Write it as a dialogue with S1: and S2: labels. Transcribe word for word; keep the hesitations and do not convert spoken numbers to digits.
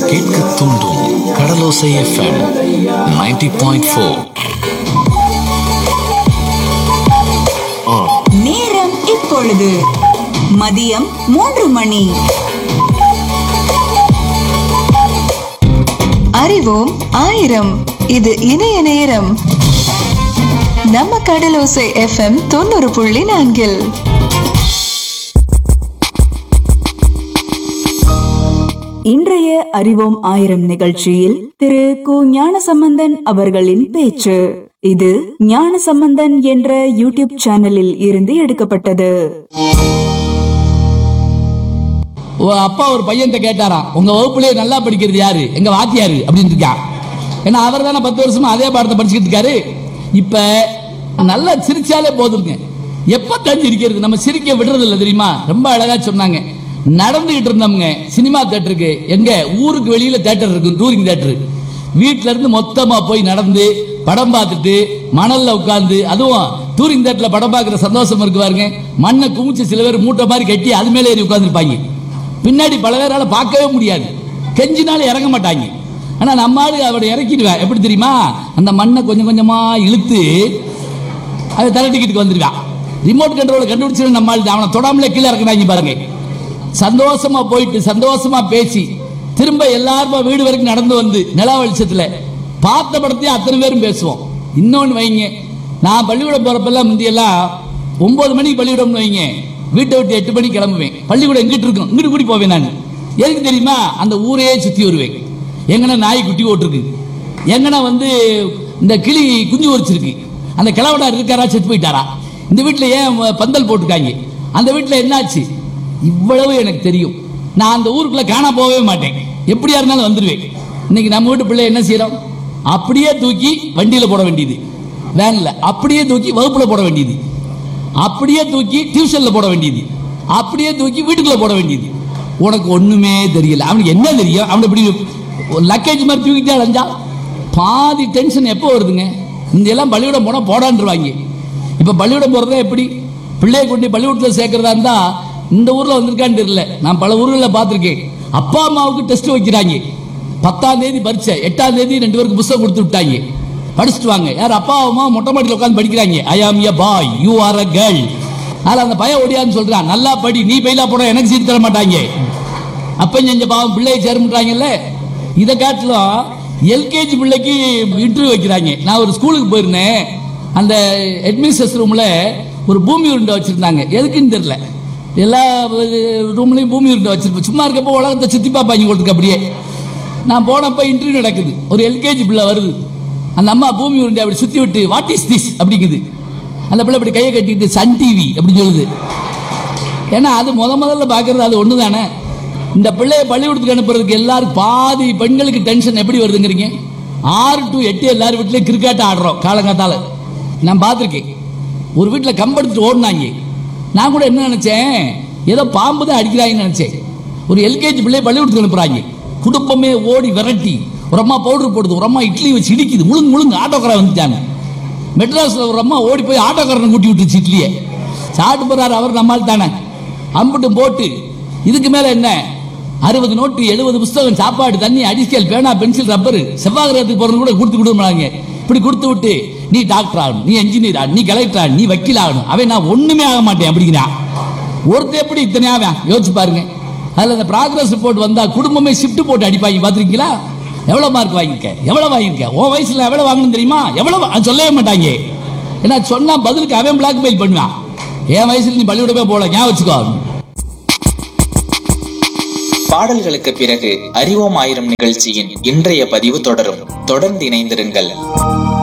S1: கேட்க தூண்டும் கடலோசை FM ninety point four.
S2: நேரம் இப்பொழுது மதியம் மூன்று மணி. அறிவோம் ஆயிரம், இது இணைய நேரம். நம்ம கடலோசை எஃப்எம் தொண்ணூறு புள்ளி நான்கில் இன்றைய அறிவோம் ஆயிரம் நிகழ்ச்சியில் திரு கு ஞானசம்பந்தன் அவர்களின் பேச்சு. இது ஞானசம்பந்தன் என்ற யூடியூப் சேனலில் இருந்து எடுக்கப்பட்டது.
S3: அப்பா ஒரு பையன்கிட்ட கேட்டாராம், உங்க வகுப்புலயே நல்லா படிக்கிறது யாரு? எங்க வாத்தியாரு அப்படின்னு இருக்கா. ஏன்னா அவர் தானே பத்து வருஷமா அதே பாடத்தை படிச்சுக்கிட்டு இருக்காரு. இப்ப நல்லா சிரிச்சாலே போதுங்க, எப்ப தஞ்சு இருக்கிறது, நம்ம சிரிக்க விடுறது இல்லை தெரியுமா. ரொம்ப அழகா சொன்னாங்க. நடந்துகிட்டு இருந்தவங்க சினிமா தியேட்டருக்கு, எங்க ஊருக்கு வெளியில தியேட்டர் இருக்கு, டூரிங் தியேட்டர். வீட்டுல இருந்து மொத்தமா போய் நடந்து படம் பார்த்துட்டு மணல்ல உட்கார்ந்து, அதுவும் டூரிங் தியேட்டர்ல படம் பார்க்கிற சந்தோஷம் இருக்கு பாருங்க. மண்ணை குமிச்சு சில பேர் மூட்டை மாதிரி கட்டி அது மேலே ஏறி உட்கார்ந்துருப்பாங்க. பின்னாடி பல பேரால பார்க்கவே முடியாது, கெஞ்சினாலும் இறங்க மாட்டாங்க. ஆனா நம்ம ஆளு அவரை இறக்கிடுவேன். எப்படி தெரியுமா, அந்த மண்ணை கொஞ்சம் கொஞ்சமா இழுத்து அதை தரட்டிக்கிட்டு வந்துருவான். ரிமோட் கண்ட்ரோல கண்டுபிடிச்சு நம்ம ஆளு அவனை தொடாமலே கீழே இறக்குறாங்க பாருங்க. சந்தோஷமா போயிட்டு சந்தோஷமா பேசி திரும்ப எல்லாரும் வீடு வரைக்கும் நடந்து வந்து நிலா வெளிச்சத்துல பார்த்த படத்தையும் அத்தனை பேரும் பேசுவோம். இன்னொன்னு வைங்க, நான் பள்ளிக்கூடம் போறப்பெல்லாம் முந்தியெல்லாம் ஒன்பது மணிக்கு பள்ளிக்கூடம்னு வைங்க, வீட்டை விட்டு எட்டு மணிக்கு கிளம்புவேன். பள்ளிக்கூடம் எங்கிட்டு இருக்கும், இங்கிட்டு கூட்டி போவேன். நான் எதுக்கு தெரியுமா, அந்த ஊரையே சுத்தி வருவேன். எங்கன்னா நாய் குட்டி ஓட்டுருக்கு, எங்கன்னா வந்து இந்த கிளி குஞ்சு பொரிச்சிருக்கு, அந்த கிளவடா இருக்காரா செத்து போயிட்டாரா, இந்த வீட்டுல ஏன் பந்தல் போட்டிருக்காங்க, அந்த வீட்டுல என்னாச்சு, இவ்வளவு எனக்கு தெரியும். நான் அந்த ஊருக்குள்ள காண போகவே மாட்டேன், எப்படியா இருந்தாலும் வந்துடுவேன். இன்னைக்கு நம்ம வீட்டு பிள்ளை என்ன செய்யறோம், அப்படியே தூக்கி வண்டியில போட வேண்டியது, வேன்ல அப்படியே தூக்கி வகுப்புல போட வேண்டியது, அப்படியே தூக்கி டியூஷன்ல போட வேண்டியது, அப்படியே தூக்கி வீட்டுக்குள்ள போட வேண்டியது. உனக்கு ஒண்ணுமே தெரியல. அவனுக்கு என்ன தெரியும், அவனை இப்படி லக்கேஜ் மாதிரி தூக்கிட்டே அலைஞ்சா பாதி டென்ஷன் எப்போ வருதுங்க. இந்த எல்லாம் பள்ளிக்கூடம் போனா போடான்ருவாங்க. இப்ப பள்ளிக்கூடம் போறதா எப்படி, பிள்ளைய கொண்டு பள்ளிக்கூடத்தில் சேர்க்கறதா இருந்தா இந்த ஊர்ல வந்திருக்கான்னு தெரியல, நான் பல ஊர்களில் பார்த்திருக்கேன். அப்பா அம்மாவுக்கு டெஸ்ட் வைக்கிறாங்க. பத்தாம் தேதி பரீட்சை, எட்டாம் தேதி ரெண்டு பேருக்கு புத்தகம் கொடுத்து விட்டாங்க, படிச்சுட்டு வாங்க. யார் அப்பா அம்மா மொட்டை மாடியில் உட்காந்து படிக்கிறாங்க. ஐ ஆம் எ பாய், யூ ஆர் எ கேர்ள். அதில் அந்த பையன் ஓடியான்னு சொல்றான், நல்லா படி, நீ பையிலா போட எனக்கு சீட்டு தர மாட்டாங்க. அப்ப செஞ்ச பாவம் பிள்ளையை சேர்ந்துட்டாங்கல்ல. இதை காட்டிலும் எல்கேஜி பிள்ளைக்கு இன்டர்வியூ வைக்கிறாங்க. நான் ஒரு ஸ்கூலுக்கு போயிருந்தேன், அந்த அட்மினிஸ்ட்ரேஷன் ரூம்ல ஒரு பூமி உருண்டை வச்சிருந்தாங்க. எதுக்குன்னு தெரியல, எல்லா ரூம்லையும் பூமி உருண்டை வச்சிருப்போம். சும்மா இருக்கப்போ உலகத்தை சுத்தி பார்ப்பாங்க கொடுத்துருக்கு. அப்படியே நான் போனப்ப இன்டர்வியூ நடக்குது, ஒரு எல்கேஜி பிள்ளை வருது. அந்த அம்மா பூமி உருண்டை அப்படி சுத்தி விட்டு வாட் இஸ் திஸ் அப்படிங்குது. அந்த பிள்ளை அப்படி கையை கட்டிட்டு சன் டிவி அப்படின்னு சொல்லுது. ஏன்னா அது முத முதல்ல பாக்குறது அது ஒண்ணு தானே. இந்த பிள்ளைய பள்ளிக்கூடத்துக்கு அனுப்புறதுக்கு எல்லாரும் பாதி பெண்களுக்கு டென்ஷன் எப்படி வருதுங்கிறீங்க. ஆறு டு எட்டு எல்லாரும் வீட்லயும் கிரிக்கெட் ஆடுறோம் காலங்காத்தால. நான் பார்த்திருக்கேன், ஒரு வீட்டில் கம்பெடுத்துட்டு ஓடினாங்க. நான் கூட என்ன நினைச்சேன், ஏதோ பாம்பு தான் அடிக்கிறாங்கன்னு நினைச்சேன். ஒரு எல்கேஜி பிள்ளைய பள்ளிக்கூடத்துக்கு அனுப்புறாங்க. குடும்பமே ஓடி விரட்டி, ஒரு அம்மா பவுடர் போடுது, ஒரு அம்மா இட்லி வச்சு இடிக்குது, முழுங்கு முழுங்கு ஆட்டோக்கார வந்துட்டாங்க. மெட்ராஸ்ல ஒரு அம்மா ஓடி போய் ஆட்டோக்காரனை கூட்டி விட்டுச்சு இட்லியை. சாப்பிட்டு போறாரு அவர், நம்மால் தானே. அம்புட்டும் போட்டு இதுக்கு மேல என்ன, அறுபது நோட்டு, எழுபது புஸ்தகம், சாப்பாடு, தண்ணி, அடிஸ்கேல், பேனா, பென்சில், ரப்பர், செவ்வாகிரகத்துக்கு போறது கூட கொடுத்து கொடுமாங்க. இப்படி கொடுத்து விட்டு நீ டாக்டர் ஆகணும், நீ என்ஜினியர் ஆகணும், நீ கலெக்டர் ஆகணும், நீ வக்கீல் ஆகணும். அவன் நான் ஒண்ணுமே ஆக மாட்டேன் அப்படிங்கிறான். ஒருத்தர் எப்படி இத்தனை ஆவேன் யோசிச்சு பாருங்க. அதுல அந்த ப்ராக்ரஸ் ரிப்போர்ட் வந்தா குடும்பமே ஷிஃப்ட் போட்டு அடிப்பாங்க. பாத்திருக்கீங்களா, எவ்வளவு மார்க் வாங்கிருக்க, எவ்வளவு வாங்கிருக்க, உன் வயசுல எவ்வளவு வாங்கணும் தெரியுமா, எவ்வளவு சொல்லவே மாட்டாங்க. ஏன்னா சொன்னா பதிலுக்கு அவன் பிளாக்மெயில் பண்ணுவான். என் வயசுல நீ பள்ளிக்கூடமே போல, ஞாபகம் வச்சுக்கோ.
S4: பாடல்களுக்கு பிறகு அறிவோம் ஆயிரம் நிகழ்ச்சியின் இன்றைய பதிவு தொடரும். தொடர்ந்து இணைந்திருங்கள்.